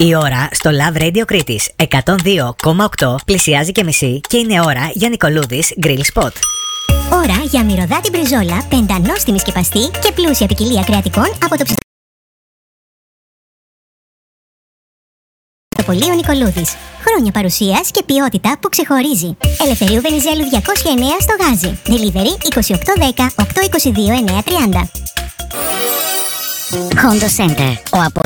Η ώρα στο Love Radio Κρήτης 102,8 πλησιάζει και μισή και είναι ώρα για Νικολούδης Grill Spot. Ώρα για μυρωδάτη μπριζόλα, πεντανόστιμη σκεπαστή και πλούσια ποικιλία κρεατικών από το ψητοπολείο Νικολούδης. Χρόνια παρουσίας και ποιότητα που ξεχωρίζει. Ελευθερίου Βενιζέλου 209 στο Γάζι. Delivery 2810 822 930. Hondo Center. Ο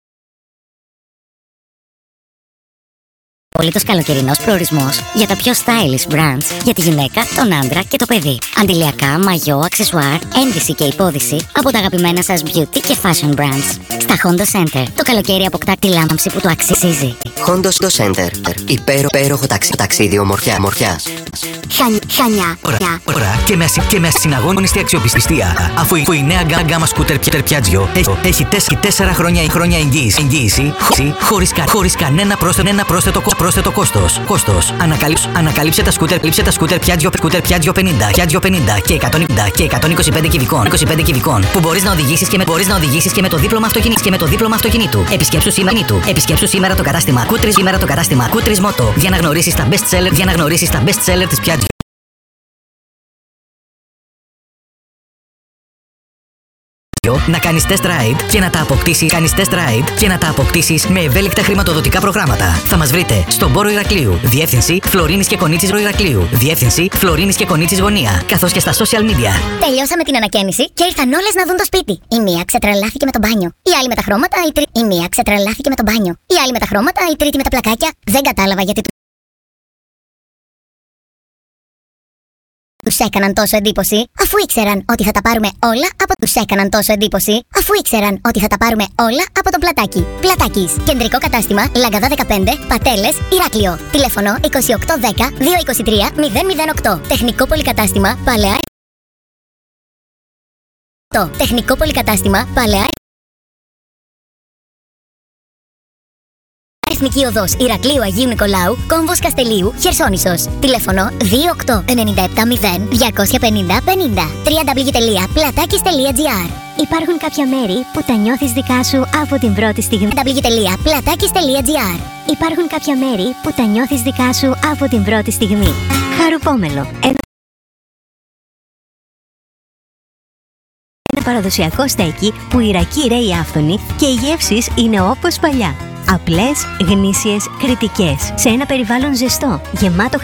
απόλυτος καλοκαιρινός προορισμός για τα πιο stylish brands για τη γυναίκα, τον άντρα και το παιδί. Αντιλιακά, μαγιό, αξεσουάρ, ένδυση και υπόδυση από τα αγαπημένα σας beauty και fashion brands. Στα Hondo Center, το καλοκαίρι αποκτά τη λάμψη που του αξίζει. Hondo Center. Υπέροχο ταξίδι ομορφιάς. Χανιά. Ώρα και με ασυναγώνιστη αξιοπιστία. Αφού η νέα γκάμα σκούτερ Piaggio έχει 4 χρόνια εγγύηση χωρίς κανένα πρόσθετο κόστος. Ανακαλύψε τα σκούτερ Piaggio 50 και 125 κυβικών που μπορείς να οδηγήσεις και με το δίπλωμα αυτοκινήτου. Επισκέψου σήμερα το κατάστημα Κούτρις Μότο για να γνωρίσεις τα best seller της Piaggio. Να κάνεις test ride και να τα αποκτήσεις με ευέλικτα χρηματοδοτικά προγράμματα. Θα μας βρείτε στον Πόρο Ηρακλείου, διεύθυνση Φλωρίνης και Κονίτσης Γωνία, καθώς και στα social media. Τελειώσαμε την ανακαίνιση και ήρθαν όλες να δουν το σπίτι. Η μία ξετρελάθηκε με το μπάνιο. Η άλλη με τα χρώματα, η μία ξετρελάθηκε με το μπάνιο. Η άλλη με τα χρώματα, η τρίτη με τα πλακάκια. Δεν κατάλαβα γιατί τους έκαναν τόσο εντύπωση, αφού ήξεραν ότι θα τα πάρουμε όλα από το Πλατάκι. Πλατάκης. Κεντρικό κατάστημα, Λαγκαδά 15, Πατέλες, Ηράκλειο. Τηλέφωνο 2810 223 008. Τεχνικό πολυκατάστημα, Παλαιά. Τεχνικό πολυκατάστημα, Παλαιά. Εθνική Οδός Ηρακλείου Αγίου Νικολάου, Κόμβος Καστελίου, Χερσόνησος. Τηλέφωνο 2897 250 50. www.platakis.gr. Υπάρχουν κάποια μέρη που τα νιώθεις δικά σου από την πρώτη στιγμή. www.platakis.gr. Υπάρχουν κάποια μέρη που τα νιώθεις δικά σου από την πρώτη στιγμή. Χαρουπόμελο. Ένα παραδοσιακό στέκι που η ρακή ρέει άφθονη και οι γεύσεις είναι όπως παλιά. Απλές, γνήσιες, κριτικές. Σε ένα περιβάλλον ζεστό, γεμάτο